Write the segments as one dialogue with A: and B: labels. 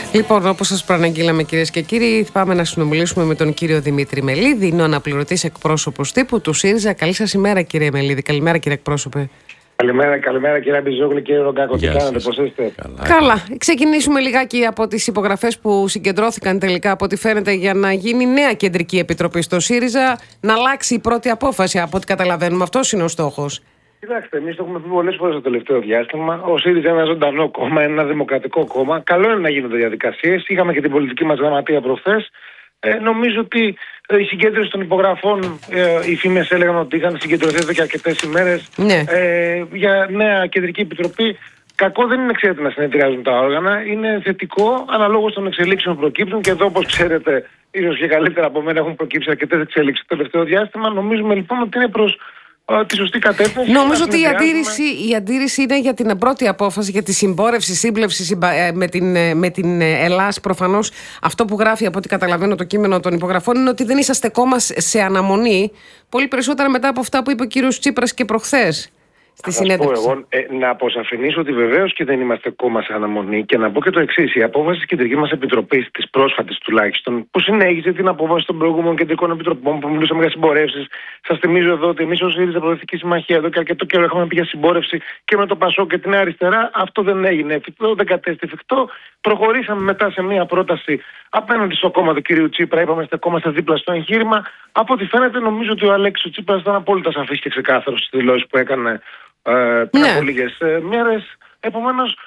A: Λοιπόν, όπως σας προαναγγείλαμε, κυρίες και κύριοι, πάμε να συνομιλήσουμε με τον κύριο Δημήτρη Μελίδη. Είναι ο αναπληρωτής εκπρόσωπος τύπου του ΣΥΡΙΖΑ. Καλή σας ημέρα, κύριε Μελίδη. Καλημέρα, κύριε εκπρόσωπε.
B: Καλημέρα κύριε Μπιζόγλου, κύριε Ρογκάκο. Τι κάνετε, πώς είστε?
A: Καλά. Ξεκινήσουμε λιγάκι από τις υπογραφές που συγκεντρώθηκαν τελικά, από ό,τι φαίνεται, για να γίνει νέα κεντρική επιτροπή στο ΣΥΡΙΖΑ, να αλλάξει η πρώτη απόφαση, από ό,τι καταλαβαίνουμε. Αυτός είναι ο στόχος.
B: Κοιτάξτε, εμείς το έχουμε πει πολλές φορές το τελευταίο διάστημα. Ο ΣΥΡΙΖΑ είναι ένα ζωντανό κόμμα, ένα δημοκρατικό κόμμα. Καλό είναι να γίνονται διαδικασίες. Είχαμε και την πολιτική μας γραμματεία προχθές. Νομίζω ότι η συγκέντρωση των υπογραφών, οι φήμες έλεγαν ότι είχαν συγκεντρωθεί εδώ και αρκετές ημέρες για νέα κεντρική επιτροπή. Κακό δεν είναι, ξέρετε, να συνεδριάζουν τα όργανα. Είναι θετικό αναλόγως των εξελίξεων που προκύπτουν. Και εδώ, όπως ξέρετε, ίσως και καλύτερα από μένα, έχουν προκύψει αρκετές εξελίξεις το τελευταίο διάστημα. Νομίζουμε λοιπόν ότι είναι προς τη σωστή κατεύθυνση.
A: Νομίζω ότι η αντίρρηση είναι για την πρώτη απόφαση, για τη συμπόρευση, σύμπλευση με την Ελλάς. Προφανώς αυτό που γράφει, από ό,τι καταλαβαίνω, το κείμενο των υπογραφών είναι ότι δεν είσαστε κόμμα σε αναμονή. Πολύ περισσότερα μετά από αυτά που είπε ο κύριος Τσίπρας και προχθές στη συνέντευξη.
B: Εγώ να αποσαφηνίσω ότι βεβαίως και δεν είμαστε κόμμα σε αναμονή, και να πω και το εξής: η απόφαση της κεντρικής μας επιτροπής, της πρόσφατης τουλάχιστον, που συνέχισε την απόφαση των προηγούμενων κεντρικών επιτροπών που μιλούσαμε για συμπορεύσεις. Σας θυμίζω εδώ ότι εμείς ως ΣΥΡΙΖΑ Προοδευτική Συμμαχία εδώ και αρκετό καιρό είχαμε πει για συμπόρευση και με το ΠΑΣΟΚ και την Νέα Αριστερά. Αυτό δεν έγινε εφικτό, δεν κατέστη εφικτό. Προχωρήσαμε μετά σε μια πρόταση απέναντι στο κόμμα του κυρίου Τσίπρα. Είπαμε στο κόμμα στα δίπλα στο εγχείρημα. Από ό,τι φαίνεται, νομίζω ότι ο Αλέξης Τσίπρας ήταν απόλυτα σαφής και ξεκάθαρος στις δηλώσεις που έκανε πριν από λίγες μέρες. Επομένως,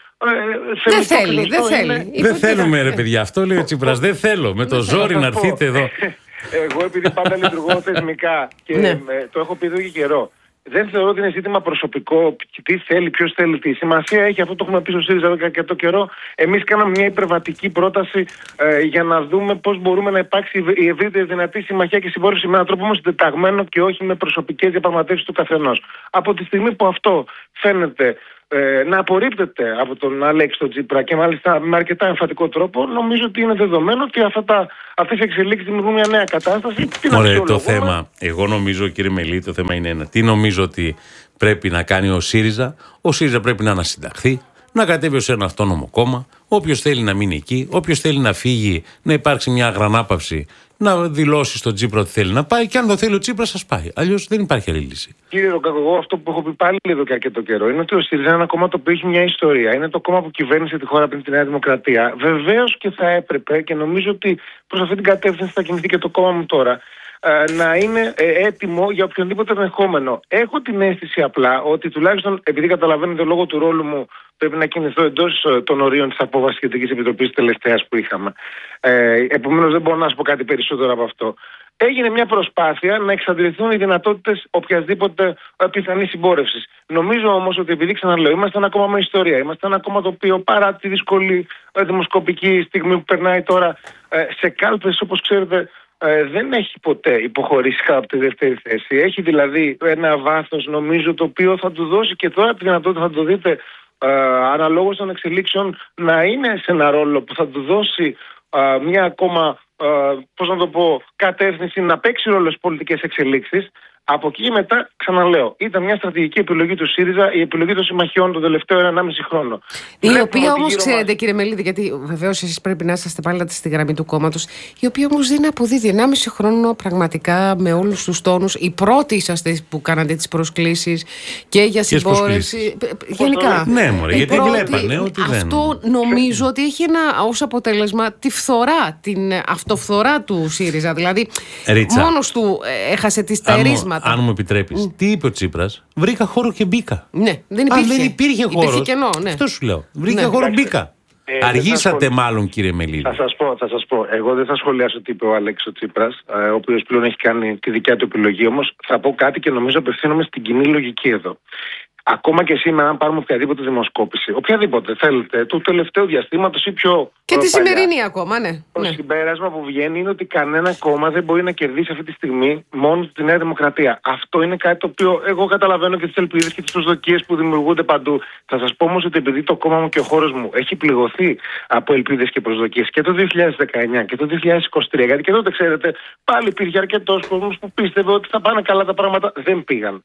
C: δεν θέλουμε, ρε παιδιά, αυτό λέει ο Τσίπρας. Δεν θέλω με το ζόρι να έρθετε εδώ.
B: Εγώ, επειδή πάντα λειτουργώ θεσμικά και το έχω πει εδώ και καιρό, δεν θεωρώ ότι είναι ζήτημα προσωπικό. Τι θέλει, ποιος θέλει τι. Σημασία έχει, αυτό το έχουμε πει στο ΣΥΡΙΖΑ εδώ και αρκετό καιρό. Εμείς κάναμε μια υπερβατική πρόταση για να δούμε πώς μπορούμε να υπάρξει η ευρύτερη δυνατή συμμαχία και συμπόρευση με έναν τρόπο όμως συντεταγμένο και όχι με προσωπικές διαπραγματεύσεις του καθενός. Από τη στιγμή που αυτό φαίνεται να απορρίπτεται από τον Αλέξη τον Τσίπρα και μάλιστα με αρκετά εμφατικό τρόπο, νομίζω ότι είναι δεδομένο ότι αυτές οι εξελίξεις δημιουργούν μια νέα κατάσταση.
C: Ωραία, το θέμα, εγώ νομίζω, κύριε Μελίδη, το θέμα είναι ένα. Τι νομίζω ότι πρέπει να κάνει ο ΣΥΡΙΖΑ? Ο ΣΥΡΙΖΑ πρέπει να ανασυνταχθεί, να κατέβει ως ένα αυτόνομο κόμμα. Όποιος θέλει να μείνει εκεί, όποιος θέλει να φύγει, να υπάρξει μια αγρανάπαυση, να δηλώσει στον Τσίπρα ότι θέλει να πάει, και αν το θέλει ο Τσίπρας, σας πάει. Αλλιώς δεν υπάρχει άλλη λύση.
B: Κύριε Ρογκάκο, εγώ αυτό που έχω πει πάλι εδώ και αρκετό καιρό είναι ότι ο ΣΥΡΙΖΑ είναι ένα κόμμα το οποίο έχει μια ιστορία. Είναι το κόμμα που κυβέρνησε τη χώρα πριν τη Νέα Δημοκρατία. Βεβαίως και θα έπρεπε, και νομίζω ότι προς αυτή την κατεύθυνση θα κινηθεί και το κόμμα μου τώρα, να είναι έτοιμο για οποιονδήποτε ενδεχόμενο. Έχω την αίσθηση απλά ότι, τουλάχιστον επειδή καταλαβαίνετε λόγω του ρόλου μου, πρέπει να κινηθώ εντός των ορίων της απόφασης της Κεντρικής Επιτροπής τελευταίας που είχαμε. Επομένως δεν μπορώ να σας πω κάτι περισσότερο από αυτό. Έγινε μια προσπάθεια να εξαντληθούν οι δυνατότητες οποιασδήποτε πιθανής συμπόρευσης. Νομίζω όμως ότι, επειδή ξαναλέω, είμαστε ένα κόμμα με ιστορία. Είμαστε ένα κόμμα το οποίο, παρά τη δύσκολη δημοσκοπική στιγμή που περνάει τώρα, σε κάλπες, όπως ξέρετε, δεν έχει ποτέ υποχωρήσει κάτω από τη δεύτερη θέση. Έχει δηλαδή ένα βάθος, νομίζω, το οποίο θα του δώσει και τώρα τη δυνατότητα, θα το δείτε, αναλόγως των εξελίξεων, να είναι σε ένα ρόλο που θα του δώσει μια ακόμα, πώς να το πω, κατεύθυνση να παίξει ρόλο στις πολιτικές εξελίξεις. Από εκεί και μετά, ξαναλέω, ήταν μια στρατηγική επιλογή του ΣΥΡΙΖΑ, η επιλογή των συμμαχιών τον τελευταίο 1,5 χρόνο.
A: Η οποία όμως, ξέρετε, κύριε Μελίδη, γιατί βεβαίως εσείς πρέπει να είσαστε πάντα στη γραμμή του κόμματος, η οποία όμως δεν αποδίδει 1,5 χρόνο πραγματικά με όλους τους τόνους. Οι πρώτοι είσαστε που κάνατε τις προσκλήσεις και για συμπόρευση. Γενικά.
C: Ναι, μωρέ, γιατί βλέπανε ότι δεν.
A: Αυτό νομίζω ότι έχει ως αποτέλεσμα τη φθορά, την αυτοφθορά του ΣΥΡΙΖΑ. Δηλαδή, μόνος του έχασε τις ταερίσματα.
C: Αν μου επιτρέπεις, τι είπε ο Τσίπρας? Βρήκα χώρο και μπήκα.
A: Ναι, δεν υπήρχε.
C: Δεν υπήρχε χώρο.
A: Υπήρχε κενό, ναι.
C: Αυτό σου λέω. Βρήκα χώρο, μπήκα. Αργήσατε μάλλον, κύριε Μελίδη.
B: Θα σας πω. Εγώ δεν θα σχολιάσω τι είπε ο Αλέξης Τσίπρας, ο οποίος πλέον έχει κάνει τη δικιά του επιλογή. Όμως θα πω κάτι και νομίζω απευθύνομαι στην κοινή λογική εδώ. Ακόμα και σήμερα, αν πάρουμε οποιαδήποτε δημοσκόπηση, οποιαδήποτε θέλετε, του τελευταίου διαστήματος ή πιο.
A: Και τη σημερινή ακόμα, ναι.
B: Το συμπέρασμα που βγαίνει είναι ότι κανένα κόμμα δεν μπορεί να κερδίσει αυτή τη στιγμή μόνο τη Νέα Δημοκρατία. Αυτό είναι κάτι το οποίο εγώ καταλαβαίνω και τις ελπίδες και τις προσδοκίες που δημιουργούνται παντού. Θα σας πω όμως ότι, επειδή το κόμμα μου και ο χώρος μου έχει πληγωθεί από ελπίδες και προσδοκίες και το 2019 και το 2023, γιατί και τότε, ξέρετε, πάλι υπήρχε αρκετός κόσμος που πίστευε ότι θα πάνε καλά τα πράγματα. Δεν πήγαν.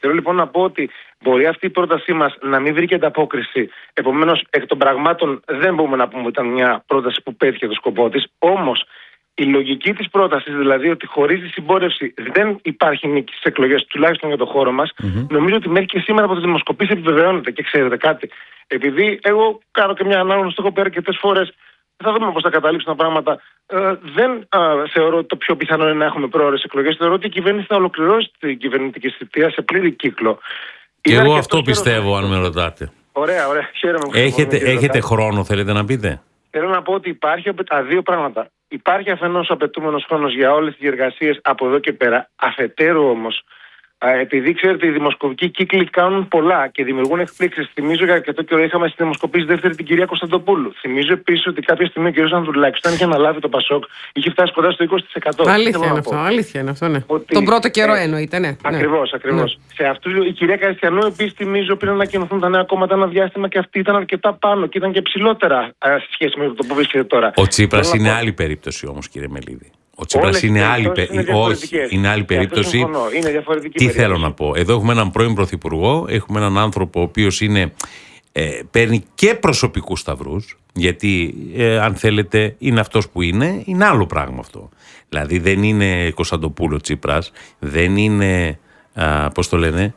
B: Θέλω λοιπόν να πω ότι μπορεί αυτή η πρότασή μας να μην βρήκε ανταπόκριση. Επομένως, εκ των πραγμάτων δεν μπορούμε να πούμε ότι ήταν μια πρόταση που πέτυχε το σκοπό της. Όμως, η λογική της πρότασης, δηλαδή ότι χωρίς τη συμπόρευση δεν υπάρχει νίκη στις εκλογές, τουλάχιστον για το χώρο μας, νομίζω ότι μέχρι και σήμερα από τις δημοσκοπήσεις επιβεβαιώνεται. Και ξέρετε κάτι, επειδή εγώ κάνω και μια ανάγνωση, το έχω πει αρκετές φορές, θα δούμε πώς θα καταλήξουν τα πράγματα. Δεν θεωρώ ότι το πιο πιθανό είναι να έχουμε πρόωρες εκλογές. Θεωρώ ότι η κυβέρνηση θα ολοκληρώσει την κυβερνητική θητεία σε πλήρη κύκλο.
C: Και εγώ αυτό πιστεύω, αν με ρωτάτε.
B: Ωραία, χαίρομαι.
C: Έχετε χρόνο, θέλετε να πείτε?
B: Θέλω να πω ότι υπάρχει δύο πράγματα. Υπάρχει αφενός ο απαιτούμενος χρόνος για όλες τις διεργασίες από εδώ και πέρα. Αφετέρου όμως, επειδή ξέρετε, οι δημοσκοπικοί κύκλοι κάνουν πολλά και δημιουργούν εκπλήξεις. Θυμίζω για αρκετό καιρό είχαμε στη δημοσκοπήση δεύτερη την κυρία Κωνσταντοπούλου. Θυμίζω επίσης ότι κάποια στιγμή ο κ. Ανδρουλάκης, όταν είχε αναλάβει το Πασόκ, είχε φτάσει κοντά στο 20%.
A: Αλήθεια είναι αυτό, ναι. Ότι, τον πρώτο καιρό εννοείται, ναι.
B: Ακριβώς. Ναι. Σε αυτού η κυρία Καριστιανού επίσης θυμίζω πριν ανακοινωθούν τα νέα κόμματα ένα διάστημα και αυτή ήταν αρκετά πάνω και ήταν και ψηλότερα σε σχέση με το που βρίσκεται τώρα.
C: Ο Τσίπρας είναι άλλη περίπτωση όμως, κύριε Μελίδη. Ο Τσίπρας είναι άλλη περίπτωση. Τι θέλω να πω? Εδώ έχουμε έναν πρώην πρωθυπουργό, έχουμε έναν άνθρωπο ο οποίος παίρνει και προσωπικούς σταυρούς, γιατί αν θέλετε είναι αυτός που είναι άλλο πράγμα αυτό. Δηλαδή δεν είναι Κωνσταντοπούλου Τσίπρας, δεν είναι, πώς το λένε,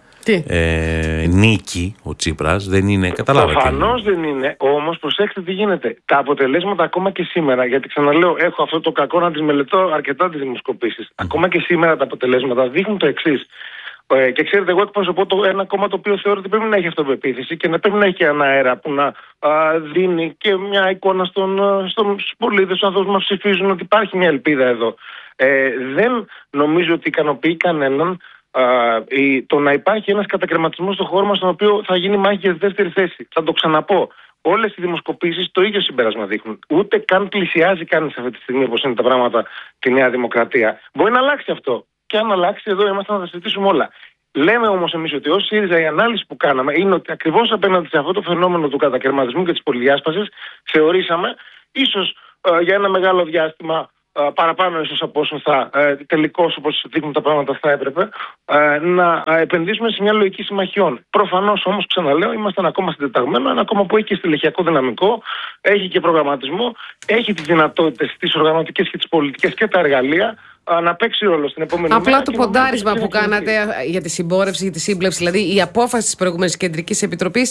C: νίκη ο Τσίπρας, δεν είναι, καταλάβατε.
B: Προφανώς δεν είναι, όμως προσέξτε τι γίνεται. Τα αποτελέσματα ακόμα και σήμερα, γιατί ξαναλέω, έχω αυτό το κακό να τις μελετώ αρκετά τις δημοσκοπήσεις. Ακόμα και σήμερα τα αποτελέσματα δείχνουν το εξής. Και ξέρετε, εγώ εκπροσωπώ ένα κόμμα το οποίο θεωρώ ότι πρέπει να έχει αυτοπεποίθηση και να πρέπει να έχει ένα αέρα που να δίνει και μια εικόνα στους πολίτες, στους ανθρώπους που μας ψηφίζουν, ότι υπάρχει μια ελπίδα εδώ. Δεν νομίζω ότι ικανοποιεί κανέναν το να υπάρχει ένας κατακρεματισμός στον χώρο μας, στον οποίο θα γίνει μάχη για τη δεύτερη θέση. Θα το ξαναπώ. Όλες οι δημοσκοπήσεις το ίδιο συμπέρασμα δείχνουν. Ούτε καν πλησιάζει κανείς αυτή τη στιγμή, όπως είναι τα πράγματα, τη Νέα Δημοκρατία. Μπορεί να αλλάξει αυτό. Και αν αλλάξει, εδώ είμαστε να τα συζητήσουμε όλα. Λέμε όμως εμείς ότι ως ΣΥΡΙΖΑ η ανάλυση που κάναμε είναι ότι ακριβώς απέναντι σε αυτό το φαινόμενο του κατακρεματισμού και της πολυδιάσπασης, θεωρήσαμε ίσως για ένα μεγάλο διάστημα, παραπάνω ίσως από όσο θα τελικώς, όπως δείχνουν τα πράγματα, θα έπρεπε να επενδύσουμε σε μια λογική συμμαχιών. Προφανώς όμως, ξαναλέω, ήμασταν ακόμα συντεταγμένο, ένα κόμμα που έχει και στελεχειακό δυναμικό, έχει και προγραμματισμό, έχει τις δυνατότητες, τις οργανωτικές και τις πολιτικές και τα εργαλεία να παίξει ρόλο στην επόμενη μέρα.
A: Απλά το ποντάρισμα που κάνατε για τη συμπόρευση, για τη σύμπλευση, δηλαδή η απόφαση της προηγούμενης Κεντρικής Επιτροπής,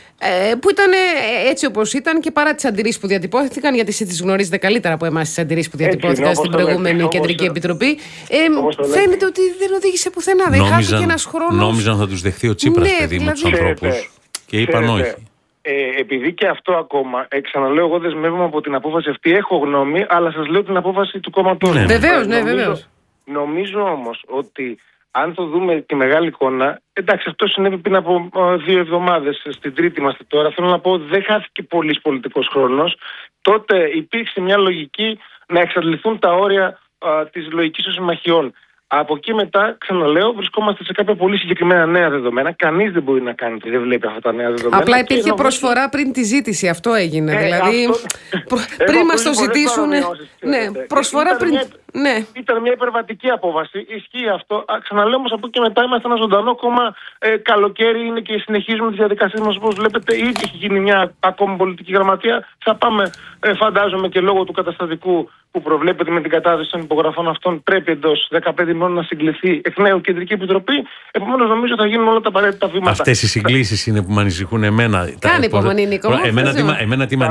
A: που ήταν έτσι όπως ήταν και παρά τις αντιρρήσεις που διατυπώθηκαν, γιατί εσείς τις γνωρίζετε καλύτερα από εμάς τις αντιρρήσεις που διατυπώθηκαν στην προηγούμενη Κεντρική Επιτροπή, φαίνεται ότι δεν οδήγησε πουθενά. Δεν χάθηκε ένας χρόνος.
C: Νόμιζαν θα τους δεχθεί ο Τσίπρας, παιδί μου, τους ανθρώπους. Και είπαν όχι.
B: Επειδή και αυτό ακόμα, ξαναλέω, εγώ δεσμεύομαι από την απόφαση αυτή, έχω γνώμη, αλλά σας λέω την απόφαση του κόμματος.
A: Βεβαίως.
B: Νομίζω όμως ότι αν το δούμε τη μεγάλη εικόνα, εντάξει, αυτό συνέβη πριν από 2 εβδομάδες, στην Τρίτη είμαστε τώρα. Θέλω να πω, δεν χάθηκε πολύς πολιτικός χρόνος. Τότε υπήρξε μια λογική να εξαντληθούν τα όρια της λογικής των συμμαχιών. Από εκεί μετά, ξαναλέω, βρισκόμαστε σε κάποια πολύ συγκεκριμένα νέα δεδομένα. Κανείς δεν μπορεί να κάνει ότι δεν βλέπει αυτά τα νέα δεδομένα.
A: Απλά υπήρχε προσφορά πριν τη ζήτηση. Αυτό έγινε. Δηλαδή, πριν μας το ζητήσουν. Ναι, προσφορά πριν. Ναι.
B: Ήταν μια υπερβατική απόφαση. Ισχύει αυτό. Ξαναλέω όμως, από εκεί μετά είμαστε ένα ζωντανό κόμμα. Καλοκαίρι είναι και συνεχίζουμε τις διαδικασίες μας. Όπως βλέπετε, ήδη έχει γίνει μια ακόμη πολιτική γραμματεία. Θα πάμε, φαντάζομαι, και λόγω του καταστατικού που προβλέπεται με την κατάθεση των υπογραφών αυτών, πρέπει εντός 15 ημερών να συγκληθεί εκ νέου Κεντρική Επιτροπή. Επομένως, νομίζω θα γίνουν όλα τα απαραίτητα βήματα.
C: Αυτές οι συγκλήσεις είναι που με ανησυχούν εμένα.
A: Κάνει υπομονή, Νίκο.
C: Εμένα τι με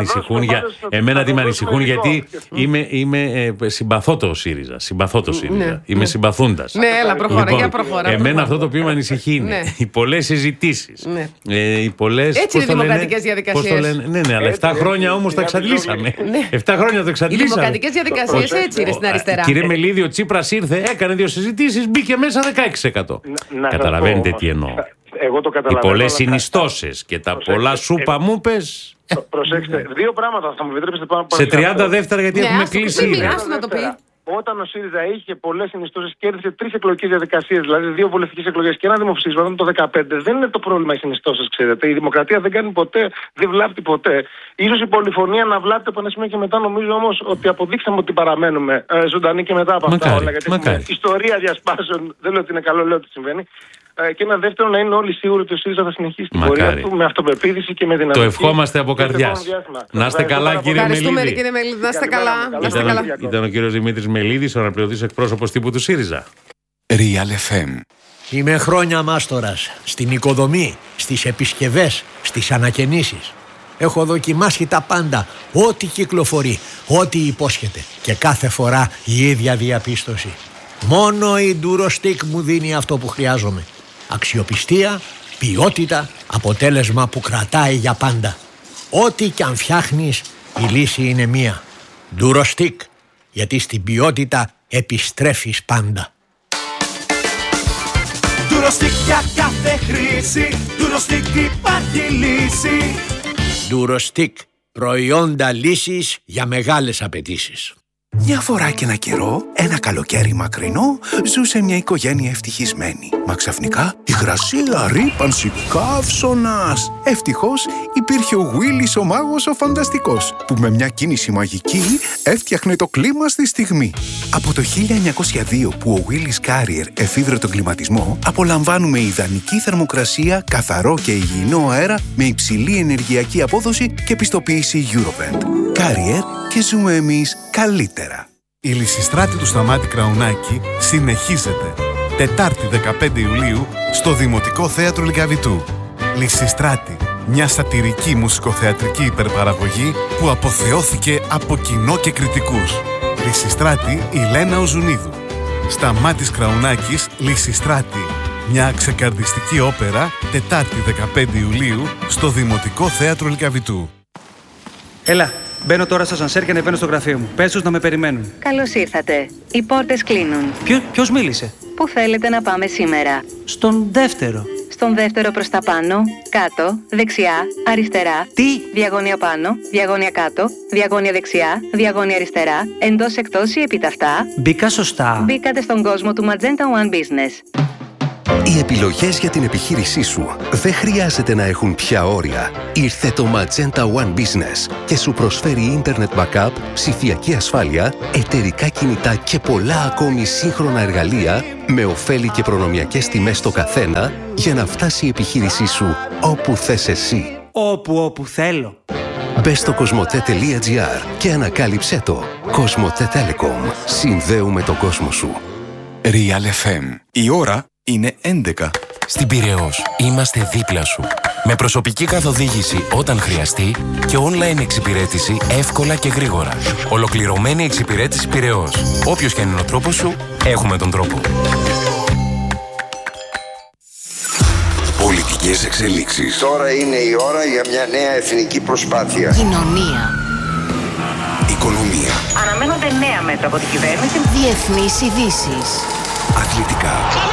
C: ανησυχούν, γιατί είμαι συμπαθώ το ΣΥΡΙΖΑ. Είμαι συμπαθούντας.
A: Ναι, έλα, προχώρα.
C: Εμένα αυτό το οποίο με ανησυχεί είναι οι πολλές συζητήσεις.
A: Έτσι είναι οι δημοκρατικές διαδικασίες.
C: Ναι, αλλά 7 χρόνια όμως το εξαντλήσαμε. 7 χρόνια το εξαντλήσαμε.
A: Οι δημοκρατικές διαδικασίες έτσι είναι στην αριστερά.
C: Κύριε Μελίδη, ο Τσίπρας ήρθε, έκανε 2 συζητήσεις, μπήκε μέσα 16%. Καταλαβαίνετε τι εννοώ. Οι πολλές συνιστώσεις και τα πολλά σούπα μου πες.
B: Προσέξτε, 2 πράγματα θα μου επιτρέψετε πάνω από.
C: Σε 30 δεύτερα, γιατί έχουμε κλείσει ήδη.
B: Όταν ο ΣΥΡΙΖΑ είχε πολλές συνιστώσεις, κέρδισε 3 εκλογικές διαδικασίες, δηλαδή 2 βουλευτικές εκλογές και ένα δημοψήφισμα το 2015, δεν είναι το πρόβλημα οι συνιστώσεις, ξέρετε. Η δημοκρατία δεν κάνει ποτέ, δεν βλάπτει ποτέ. Ίσως η πολυφωνία να βλάπτει από ένα σημείο και μετά, νομίζω όμως ότι αποδείξαμε ότι παραμένουμε ζωντανοί και μετά από αυτά όλα. Γιατί έχουμε ιστορία διασπάσεων, δεν λέω ότι είναι καλό, λέω ότι συμβαίνει. Και ένα δεύτερο, να είναι όλοι σίγουροι ότι ο ΣΥΡΙΖΑ θα συνεχίσει την πορεία του με αυτοπεποίθηση και με δυναμική.
C: Το ευχόμαστε από καρδιάς. Να είστε καλά, κύριε Μελίδη.
A: Κύριε Μελίδη, να είστε καλά.
C: Ήταν ο κύριος Δημήτρης Μελίδης, ο αναπληρωτής εκπρόσωπος τύπου του ΣΥΡΙΖΑ.
D: Real FM.
E: Είμαι χρόνια μάστορας στην οικοδομή, στις επισκευές, στις ανακαινήσεις. Έχω δοκιμάσει τα πάντα, ό,τι κυκλοφορεί, ό,τι υπόσχεται. Και κάθε φορά η ίδια διαπίστωση. Μόνο η Durostix μου δίνει αυτό που χρειάζομαι. Αξιοπιστία, ποιότητα, αποτέλεσμα που κρατάει για πάντα. Ό,τι κι αν φτιάχνεις, η λύση είναι μία. Durostix, γιατί στην ποιότητα επιστρέφεις πάντα.
F: Durostix για κάθε χρήση, Durostix υπάρχει λύση.
E: Durostix, προϊόντα λύσης για μεγάλες απαιτήσεις.
D: Μια φορά και ένα καιρό, ένα καλοκαίρι μακρινό, ζούσε μια οικογένεια ευτυχισμένη. Μα ξαφνικά, υγρασία, ρύπανση, καύσωνας. Ευτυχώς υπήρχε ο Γουίλης ο μάγος ο φανταστικός, που με μια κίνηση μαγική έφτιαχνε το κλίμα στη στιγμή. Από το 1902 που ο Γουίλης Κάριερ εφήβρε τον κλιματισμό, απολαμβάνουμε ιδανική θερμοκρασία, καθαρό και υγιεινό αέρα με υψηλή ενεργειακή απόδοση και πιστοποίηση Eurovent. Κάριερ και ζούμε εμείς καλύτερα.
G: Η Λυσιστράτη του Σταμάτη Κραουνάκη συνεχίζεται. Τετάρτη 15 Ιουλίου στο Δημοτικό Θέατρο Λυκαβητού. Λυσιστράτη, μια σατιρική μουσικοθεατρική υπερπαραγωγή που αποθεώθηκε από κοινό και κριτικούς. Λυσιστράτη η Λένα Οζουνίδου. Σταμάτης Κραουνάκης, Λυσιστράτη. Μια ξεκαρδιστική όπερα, Τετάρτη 15 Ιουλίου στο Δημοτικό Θέατρο Λυκαβητού.
H: Έλα, μπαίνω τώρα στο ασανσέρ και ανεβαίνω στο γραφείο μου. Πες τους να με περιμένουν.
I: Καλώς ήρθατε. Οι πόρτες κλείνουν.
H: Ποιος μίλησε?
I: Πού θέλετε να πάμε σήμερα?
H: Στον δεύτερο.
I: Στον δεύτερο προς τα πάνω, κάτω, δεξιά, αριστερά.
H: Τι?
I: Διαγώνια πάνω, διαγώνια κάτω, διαγώνια δεξιά, διαγώνια αριστερά, εντός εκτός ή επιταυτά.
H: Μπήκα σωστά.
I: Μπήκατε στον κόσμο του Magenta One Business.
J: Οι επιλογές για την επιχείρησή σου δεν χρειάζεται να έχουν πια όρια. Ήρθε το Magenta One Business και σου προσφέρει Internet Backup, ψηφιακή ασφάλεια, εταιρικά κινητά και πολλά ακόμη σύγχρονα εργαλεία με ωφέλη και προνομιακές τιμές στο καθένα για να φτάσει η επιχείρησή σου όπου θες εσύ.
H: Όπου θέλω.
J: Μπες στο cosmote.gr και ανακάλυψέ το. Cosmote Telecom. Συνδέουμε τον κόσμο σου.
D: Real FM. Η ώρα είναι 11.
K: Στην Πειραιώς είμαστε δίπλα σου. Με προσωπική καθοδήγηση όταν χρειαστεί και online εξυπηρέτηση εύκολα και γρήγορα. Ολοκληρωμένη εξυπηρέτηση Πειραιώς. Όποιος και αν είναι ο τρόπος σου, έχουμε τον τρόπο.
D: Πολιτικές εξελίξεις.
L: Τώρα είναι η ώρα για μια νέα εθνική προσπάθεια.
M: Κοινωνία.
D: Οικονομία.
M: Αναμένονται νέα μέτρα από την κυβέρνηση. Διεθνείς ειδήσεις.
D: Αθλητικά.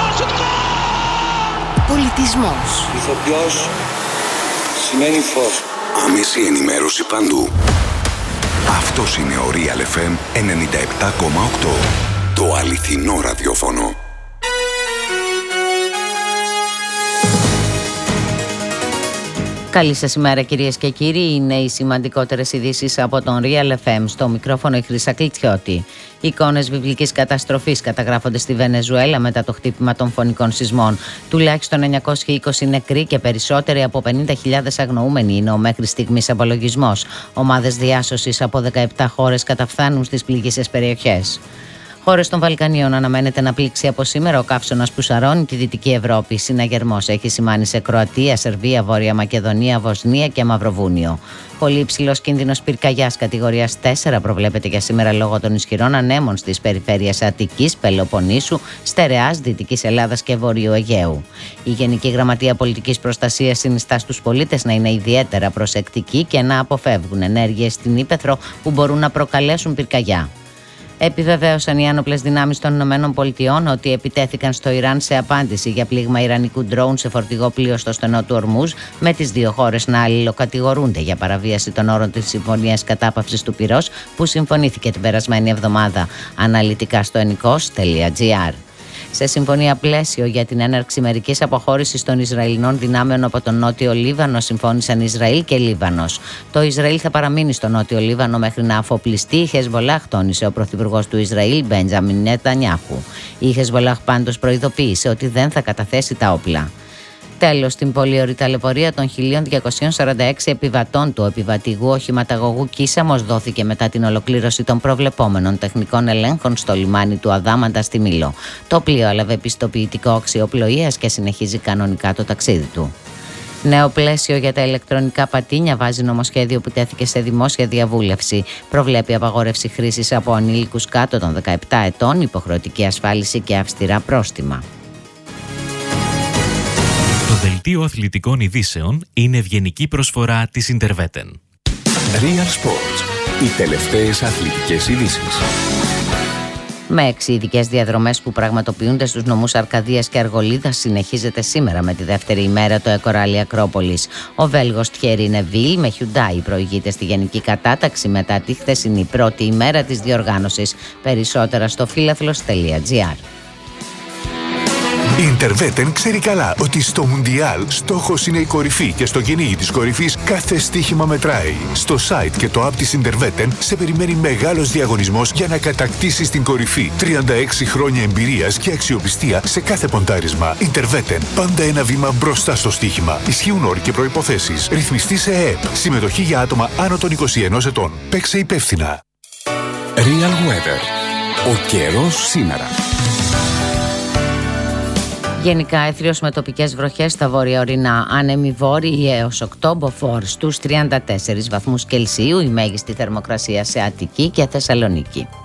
M: Πολιτισμός.
L: Ηθοποιός σημαίνει φως.
D: Άμεση ενημέρωση παντού. Αυτός είναι ο Real FM 97,8. Το αληθινό ραδιόφωνο.
N: Καλή σας ημέρα κυρίες και κύριοι, είναι οι σημαντικότερες ειδήσεις από τον Real FM. Στο μικρόφωνο η Χρύσα Κλητσιώτη. Εικόνες βιβλικής καταστροφής καταγράφονται στη Βενεζουέλα μετά το χτύπημα των φωνικών σεισμών. Τουλάχιστον 920 νεκροί και περισσότεροι από 50.000 αγνοούμενοι είναι ο μέχρι στιγμής απολογισμός. Ομάδες διάσωσης από 17 χώρες καταφθάνουν στις πληγείσες περιοχές. Χώρες των Βαλκανίων αναμένεται να πλήξει από σήμερα ο καύσωνας που σαρώνει τη Δυτική Ευρώπη. Συναγερμός έχει σημάνει σε Κροατία, Σερβία, Βόρεια Μακεδονία, Βοσνία και Μαυροβούνιο. Πολύ υψηλός κίνδυνος πυρκαγιάς κατηγορίας 4 προβλέπεται για σήμερα λόγω των ισχυρών ανέμων στις περιφέρειες Αττικής, Πελοποννήσου, Στερεάς, Δυτικής Ελλάδας και Βορείου Αιγαίου. Η Γενική Γραμματεία Πολιτικής Προστασίας συνιστά στους πολίτες να είναι ιδιαίτερα προσεκτικοί και να αποφεύγουν ενέργειες στην ύπαιθρο που μπορούν να προκαλέσουν πυρκαγιά. Επιβεβαίωσαν οι άνοπλες δυνάμεις των ΗΠΑ ότι επιτέθηκαν στο Ιράν σε απάντηση για πλήγμα ιρανικού ντρόουν σε φορτηγό πλοίο στο στενό του Ορμούζ, με τις δύο χώρες να αλληλοκατηγορούνται για παραβίαση των όρων της Συμφωνίας Κατάπαυσης του Πυρός που συμφωνήθηκε την περασμένη εβδομάδα. Αναλυτικά στο ennikos.gr. Σε συμφωνία πλαίσιο για την έναρξη μερικής αποχώρησης των Ισραηλινών δυνάμεων από τον Νότιο Λίβανο συμφώνησαν Ισραήλ και Λίβανος. Το Ισραήλ θα παραμείνει στο Νότιο Λίβανο μέχρι να αφοπλιστεί η Χεσβολάχ, τόνισε ο πρωθυπουργός του Ισραήλ Μπέντζαμιν Νετανιάχου. Η Χεσβολάχ πάντως προειδοποίησε ότι δεν θα καταθέσει τα όπλα. Τέλος, στην πολύωρη ταλαιπωρία των 1.246 επιβατών του επιβατηγού οχηματαγωγού Κίσαμος δόθηκε μετά την ολοκλήρωση των προβλεπόμενων τεχνικών ελέγχων στο λιμάνι του Αδάμαντα στη Μήλο. Το πλοίο έλαβε πιστοποιητικό αξιοπλοείας και συνεχίζει κανονικά το ταξίδι του. Νέο πλαίσιο για τα ηλεκτρονικά πατίνια βάζει νομοσχέδιο που τέθηκε σε δημόσια διαβούλευση. Προβλέπει απαγόρευση χρήσης από ανήλικους κάτω των 17 ετών, υποχρεωτική ασφάλιση και αυστηρά πρόστιμα.
O: Το δελτίο αθλητικών ειδήσεων είναι ευγενική προσφορά της Interveten.
J: Real Sports. Οι τελευταίες αθλητικές ειδήσεις.
N: Με 6 ειδικές διαδρομές που πραγματοποιούνται στους νομούς Αρκαδίας και Αργολίδας συνεχίζεται σήμερα με τη δεύτερη ημέρα το Εκοράλι Ακρόπολης. Ο Βέλγος Τιέρι Νεβίλ με Hyundai προηγείται στη γενική κατάταξη μετά τη χθεσινή πρώτη ημέρα της διοργάνωσης. Περισσότερα στο φίλαθλος.gr.
D: Η Interveten ξέρει καλά ότι στο Μουντιάλ στόχος είναι η κορυφή και στο κυνήγι της κορυφής κάθε στοίχημα μετράει. Στο site και το app της Interveten σε περιμένει μεγάλος διαγωνισμός για να κατακτήσεις την κορυφή. 36 χρόνια εμπειρίας και αξιοπιστία σε κάθε ποντάρισμα. Interveten. Πάντα ένα βήμα μπροστά στο στοίχημα. Ισχύουν όροι και προϋποθέσεις. Ρυθμιστή σε ΕΕΠ. Συμμετοχή για άτομα άνω των 21 ετών. Παίξε υπεύθυνα.
J: Real Weather. Ο καιρός σήμερα.
N: Γενικά έθριος με τοπικές βροχές στα βόρεια-ορεινά, άνεμοι βόρειοι έως 8 μποφόρ στους 34 βαθμούς Κελσίου, η μέγιστη θερμοκρασία σε Αττική και Θεσσαλονίκη.